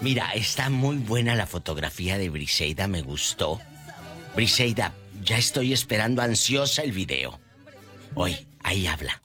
Mira, está muy buena la fotografía de Briseida, me gustó. Briseida, ya estoy esperando ansiosa el video. Hoy, ahí habla.